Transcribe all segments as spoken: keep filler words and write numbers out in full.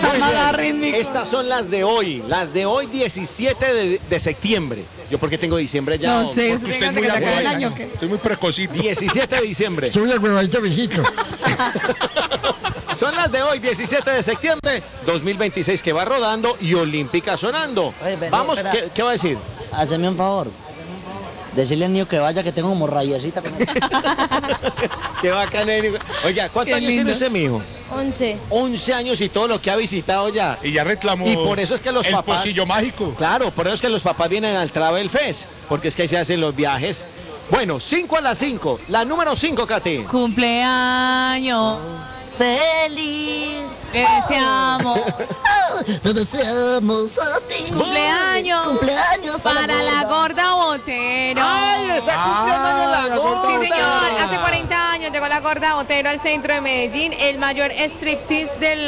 Llamada rítmica. Estas son las de hoy, las de hoy diecisiete de, de septiembre. Yo porque tengo diciembre ya. No sé, Porque usted es muy el abuela. año, ¿qué? Estoy muy precocito. diecisiete de diciembre. Soy el huevadito viejito. Son las de hoy, diecisiete de septiembre, dos mil veintiséis, que va rodando y Olímpica sonando. Oye, pero, Vamos, espera. ¿qué, ¿qué va a decir? Haceme un favor. Decirle al niño que vaya, que tengo como rayecita. Qué bacán. Oiga, ¿cuántos Qué años tiene lindo. usted, mijo? Once. once años y todo lo que ha visitado ya. Y ya reclamó Y por eso es que los el papás- pocillo mágico. Claro, por eso es que los papás vienen al Travel Fest, porque es que ahí se hacen los viajes. Bueno, cinco a las cinco. La número cinco, Katy. Cumpleaños. ¡Feliz! Te deseamos. Te deseamos a ti. Cumpleaños. Cumpleaños Para la gorda Botero. ¡Ay, está cumpliendo años la la gorda! Sí, señor. Hace cuarenta años llegó la gorda Botero al centro de Medellín, el mayor striptease del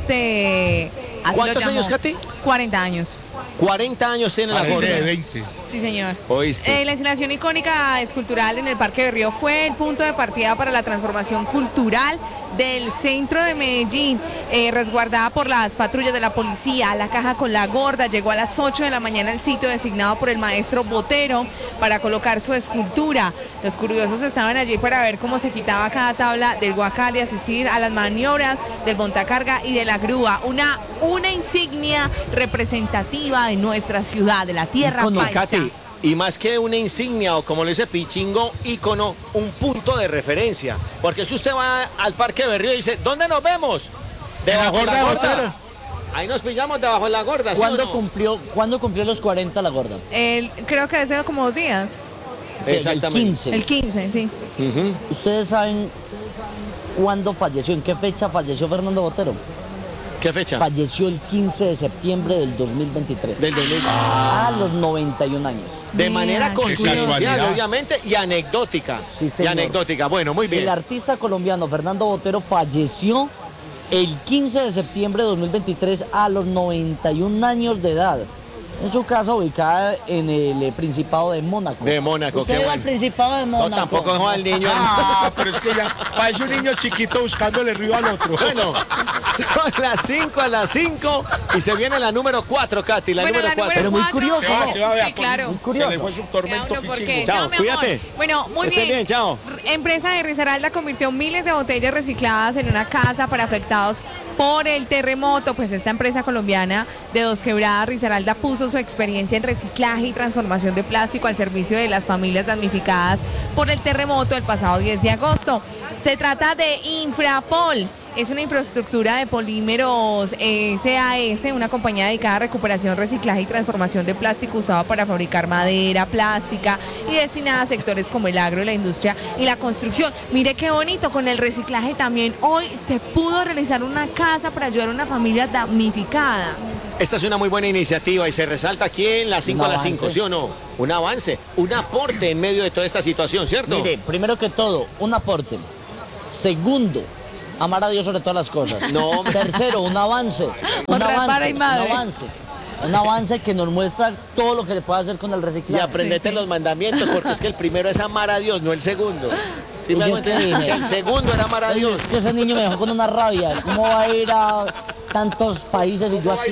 arte. Así ¿Cuántos lo llamó. años, Katy? cuarenta años. cuarenta años tiene la Parece de gorda. veinte. Sí, señor. ¿Oíste? Eh, la instalación icónica escultural en el Parque de Río fue el punto de partida para la transformación cultural del centro de Medellín, eh, resguardada por las patrullas de la policía. La caja con la gorda llegó a las ocho de la mañana al sitio designado por el maestro Botero para colocar su escultura. Los curiosos estaban allí para ver cómo se quitaba cada tabla del guacal y asistir a las maniobras del montacarga y de la grúa. Una, una insignia representativa de nuestra ciudad, de la tierra Ícono, paisa. Katy, y más que una insignia o como le dice Pichingo, ícono, un punto de referencia. Porque si usted va al Parque de Berrío y dice, ¿dónde nos vemos? Debajo de la gorda. Ahí nos pillamos debajo de la gorda, ¿sí o ¿Cuándo no? cumplió, ¿Cuándo cumplió los cuarenta la gorda? El- creo que hace como dos días. Exactamente. El quince. El quince, sí. Ujú. ¿Ustedes saben cuándo falleció? ¿En qué fecha falleció Fernando Botero? ¿Qué fecha? Falleció el quince de septiembre del dos mil veintitrés. Del dos mil. A los noventa y un años. De Vea, manera qué coincidencial, casualidad. obviamente, y anecdótica. Sí, y señor. anecdótica. Bueno, muy bien. El artista colombiano Fernando Botero falleció el quince de septiembre de dos mil veintitrés a los noventa y un años de edad. En su casa ubicada en el eh, Principado de Mónaco. De Mónaco, ¿Usted qué iba bueno. al Principado de No, Mónaco? tampoco dejó al niño. Ah, pero es que ya parece un niño chiquito buscándole río al otro. Bueno, son las cinco a las cinco y se viene la número cuatro, Katy, la Bueno, número la cuatro. Pero muy cuatro, curioso, Se va, ¿no? se va, vea, Sí, claro. Muy curioso. Se le fue su tormento Cada uno por qué. pichingo. Chao, Chao, mi amor. cuídate. Bueno, muy Esté bien. bien, chao. R- Empresa de Risaralda convirtió miles de botellas recicladas en una casa para afectados por el terremoto. Pues esta empresa colombiana de Dos Quebradas, Risaralda, puso su experiencia en reciclaje y transformación de plástico al servicio de las familias damnificadas por el terremoto el pasado diez de agosto. Se trata de Infrapol. Es una infraestructura de polímeros S A S, una compañía dedicada a recuperación, reciclaje y transformación de plástico usado para fabricar madera, plástica y destinada a sectores como el agro, la industria y la construcción. Mire qué bonito, con el reciclaje también hoy se pudo realizar una casa para ayudar a una familia damnificada. Esta es una muy buena iniciativa y se resalta aquí en las cinco Un a las avance. cinco, ¿sí o no? Un avance, un aporte en medio de toda esta situación, ¿cierto? Mire, primero que todo, un aporte. Segundo, amar a Dios sobre todas las cosas. No, hombre. Tercero, un avance. Un Honrar avance, padre y madre. un avance. Un avance que nos muestra todo lo que se puede hacer con el Y reciclaje. aprendete Sí, sí. los mandamientos, porque es que el primero es amar a Dios, no el segundo. ¿Sí ¿Y me yo hago qué entender? dije? Que el segundo era amar a Oye, Dios. es que ese niño me dejó con una rabia. ¿Cómo va a ir a tantos países y yo aquí?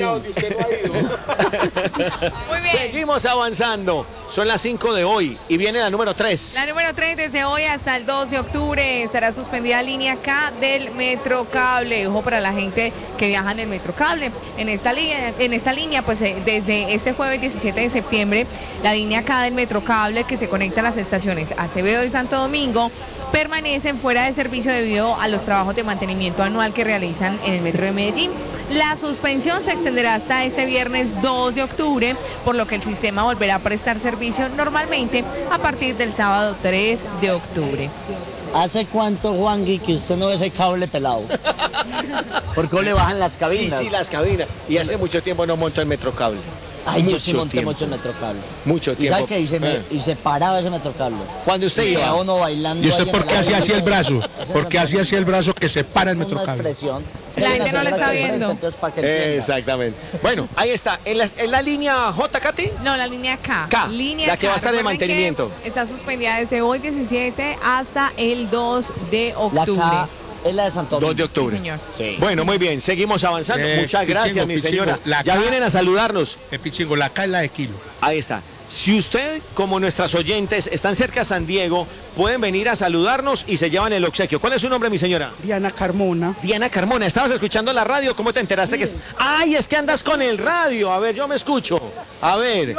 Muy bien. Seguimos avanzando. Son las cinco de hoy y viene la número tres. La número tres, desde hoy hasta el dos de octubre estará suspendida la línea K del Metrocable. Ojo para la gente que viaja en el Metrocable. En esta línea, en esta línea, pues eh, desde este jueves diecisiete de septiembre, la línea K del Metrocable que se conecta a las estaciones Acevedo y Santo Domingo permanecen fuera de servicio debido a los trabajos de mantenimiento anual que realizan en el Metro de Medellín. La suspensión se extenderá hasta este viernes dos de octubre, por lo que el sistema volverá a prestar servicio normalmente a partir del sábado tres de octubre. ¿Hace cuánto, Juangui, que usted no ve ese cable pelado? ¿Por qué no le bajan las Sí, cabinas? sí, las cabinas. Y hace mucho tiempo no monto el Metrocable. Ay, yo mucho sí monté tiempo. mucho el Metrocable. Mucho ¿Y tiempo. sabe qué? Y se, me, Eh. y se paraba ese Metrocable. Cuando usted Y iba. quedaba uno bailando. ¿Y usted ahí en por qué el hacía aire. así el brazo? Ese ¿Por qué es hacía así el brazo que separa el una Metrocable? expresión. La gente Hay no una lo está señora que viendo. frente, entonces, para que entienda. Exactamente. Bueno, ahí está. En la, en la línea J, Katy. No, la línea K. K, Línea la que va a K. estar de Recuerden que mantenimiento. Está suspendida desde hoy diecisiete hasta el dos de La octubre. K Es la de Santo Domingo. dos de octubre. Sí, señor. Sí. Bueno, muy bien, seguimos avanzando. Eh, Muchas Pichingo, gracias, mi Pichingo, señora. la Ya ca- vienen a saludarnos. Eh, Pichingo, la K es la de kilo. Ahí está. Si usted, como nuestras oyentes, están cerca de San Diego, pueden venir a saludarnos y se llevan el obsequio. ¿Cuál es su nombre, mi señora? Diana Carmona. Diana Carmona, ¿estabas escuchando la radio? ¿Cómo te enteraste que es? ¡Ay, es que andas con el radio! A ver, yo me escucho. A ver.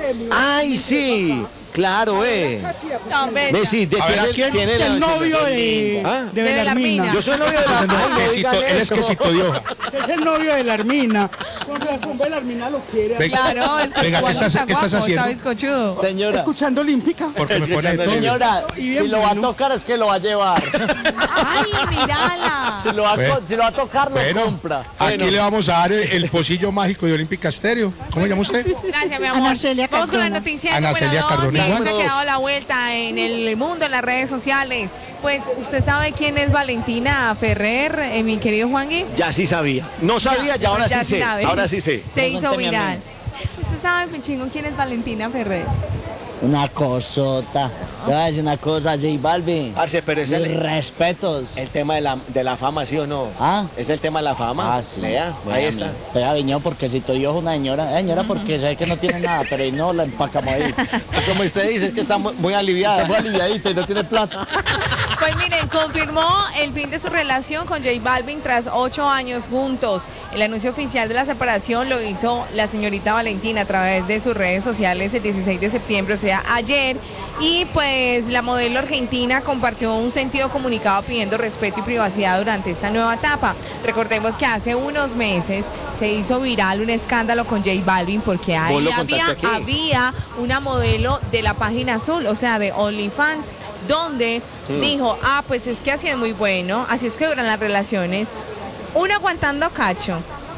¡Ay, sí! Claro, eh. Tan bella. Ve, sí, de- A ver, ¿a tiene- quién? tiene la- El novio de, ¿Ah? de De Belarmina. Belarmina. Yo soy el novio de la... Ay, no Quesito, digan él es eso. quesito de hoja. Es el novio de Belarmina. Con razón Belarmina lo quiere. Venga. Claro, es que Venga, igual ¿qué estás- está qué estás guapo, haciendo? está bizcochudo. Señora, Escuchando Olímpica. Porque me pone de todo. señora, Y bien si lo va a bueno. tocar es que lo va a llevar. ¡Ay, mírala! Si lo va a, Bueno. co- si lo va a tocar, lo Bueno, compra. aquí Bueno. le vamos a dar el, el pocillo mágico de Olímpica Estéreo. ¿Cómo se llama usted? Gracias, mi amor. Ana Celia Vamos con la Cardona. noticia Ana número Celia dos, Cardona, que se igual. ha quedado la vuelta en el mundo, en las redes sociales. Pues, ¿usted sabe quién es Valentina Ferrer, eh, mi querido Juangui? Ya sí sabía. No sabía, ya, ahora ya sí sé. sabe. Ahora sí sé. Se No, hizo cuénteme a mí. viral. ¿Usted sabe, Pichingo, quién es Valentina Ferrer? Una cosota. Te voy a decir una cosa, J Balvin. Parce, pero es Mis el, respetos. el tema de la, de la fama, ¿sí o no? Ah. Es el tema de la fama. Ah, sí. Lea, Vea, ahí está. Vea, viñó, porque si tu hijo es una señora, eh, señora, porque sé que no tiene nada, pero ahí no la empacamos ahí. Como usted dice, es que está muy, muy aliviada. Está muy aliviadita y no tiene plata. Pues miren, confirmó el fin de su relación con J Balvin tras ocho años juntos. El anuncio oficial de la separación lo hizo la señorita Valentina a través de sus redes sociales el dieciséis de septiembre, o sea, ayer. Y pues la modelo argentina compartió un sentido comunicado pidiendo respeto y privacidad durante esta nueva etapa. Recordemos que hace unos meses se hizo viral un escándalo con J Balvin porque ahí Vos lo había, contaste aquí. había una modelo de la página azul, o sea, de OnlyFans, donde Mm. dijo, ah, pues es que así es muy bueno, así es que duran las relaciones, uno aguantando cacho.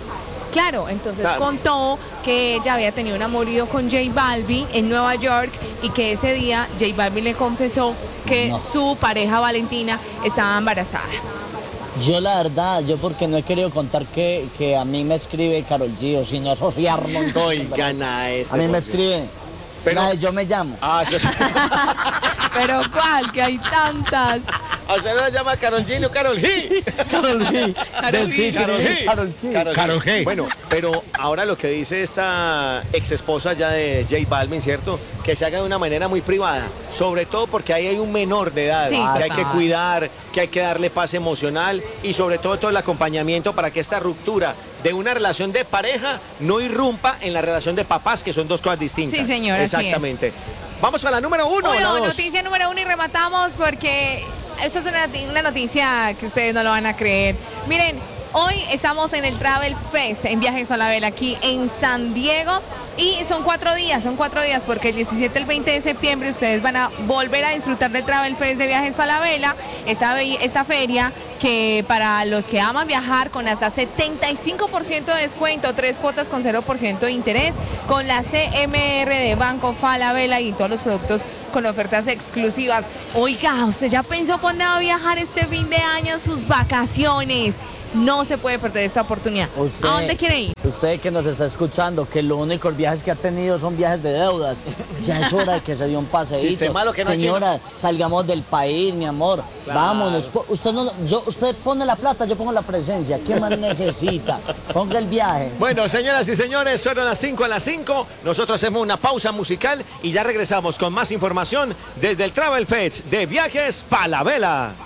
Claro, entonces Claro. contó que ella había tenido un amorío con J Balvin en Nueva York y que ese día J Balvin le confesó que No. su pareja Valentina estaba embarazada. Yo la verdad, yo porque no he querido contar que, que a mí me escribe Karol G, o si no asociarnos. Oigan a este. A mí me por escribe. Pero- La de yo me llamo. Ah, eso es. Pero ¿cuál? Que hay tantas. ¿A usted no la llama Karol G o Karol G? Karol G. Karol Del G. featuring Karol G. Karol G. Karol G. Karol G. Bueno, pero ahora lo que dice esta ex esposa ya de J Balvin, ¿cierto? Que se haga de una manera muy privada, sobre todo porque ahí hay un menor de edad Sí, que hay total. que cuidar, que hay que darle paz emocional y sobre todo todo el acompañamiento para que esta ruptura de una relación de pareja no irrumpa en la relación de papás, que son dos cosas distintas. Sí, señor, así es. Exactamente. Vamos para la número uno. o la Bueno, dos. noticia número uno y rematamos porque esta es una, una noticia que ustedes no lo van a creer. Miren, hoy estamos en el Travel Fest en Viajes Falabella aquí en San Diego y son cuatro días, son cuatro días porque el diecisiete al veinte de septiembre ustedes van a volver a disfrutar del Travel Fest de Viajes Falabella, esta, be- esta feria que para los que aman viajar con hasta setenta y cinco por ciento de descuento, tres cuotas con cero por ciento de interés, con la C M R de Banco Falabella y todos los productos con ofertas exclusivas. Oiga, ¿usted ya pensó por dónde va a viajar este fin de año, sus vacaciones? No se puede perder esta oportunidad. Usted- ¿A dónde quiere ir? Usted que nos está escuchando, que los únicos viajes que ha tenido son viajes de deudas. Ya es hora de que se dé un paseíto. Sistema, lo que no Señora, salgamos del país, mi amor. Claro. Vámonos. Po- Usted no, yo, usted pone la plata, yo pongo la presencia. ¿Qué más necesita? Ponga el viaje. Bueno, señoras y señores, son las cinco a las cinco. Nosotros hacemos una pausa musical y ya regresamos con más información desde el Travel Fest de Viajes Falabella.